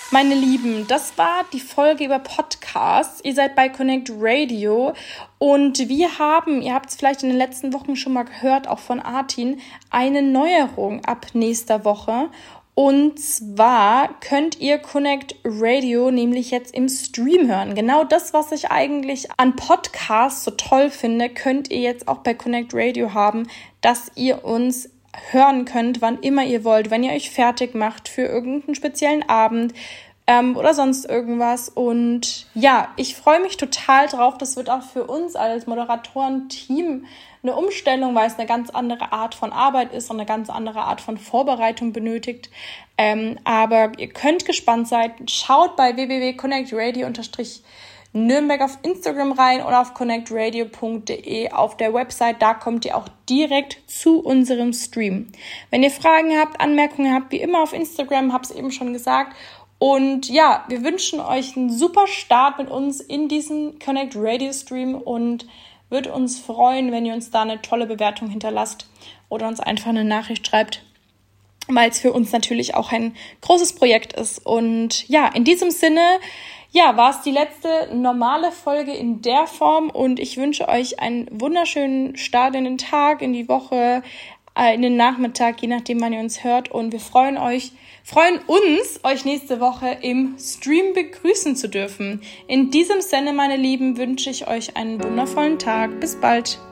Meine Lieben, das war die Folge über Podcasts. Ihr seid bei Connect Radio und wir haben, ihr habt es vielleicht in den letzten Wochen schon mal gehört, auch von Artin, eine Neuerung ab nächster Woche. Und zwar könnt ihr Connect Radio nämlich jetzt im Stream hören. Genau das, was ich eigentlich an Podcasts so toll finde, könnt ihr jetzt auch bei Connect Radio haben, dass ihr uns hören könnt, wann immer ihr wollt, wenn ihr euch fertig macht für irgendeinen speziellen Abend oder sonst irgendwas. Und ja, ich freue mich total drauf. Das wird auch für uns als Moderatoren-Team eine Umstellung, weil es eine ganz andere Art von Arbeit ist und eine ganz andere Art von Vorbereitung benötigt. Aber ihr könnt gespannt sein. Schaut bei www.connectradio_Nürnberg auf Instagram rein oder auf connectradio.de auf der Website. Da kommt ihr auch direkt zu unserem Stream. Wenn ihr Fragen habt, Anmerkungen habt, wie immer auf Instagram, habe es eben schon gesagt. Und ja, wir wünschen euch einen super Start mit uns in diesen Connect Radio Stream und würde uns freuen, wenn ihr uns da eine tolle Bewertung hinterlasst oder uns einfach eine Nachricht schreibt, weil es für uns natürlich auch ein großes Projekt ist. Und ja, in diesem Sinne, ja, war es die letzte normale Folge in der Form und ich wünsche euch einen wunderschönen Start in den Tag, in die Woche, in den Nachmittag, je nachdem, wann ihr uns hört. Und wir freuen uns, euch nächste Woche im Stream begrüßen zu dürfen. In diesem Sinne, meine Lieben, wünsche ich euch einen wundervollen Tag. Bis bald.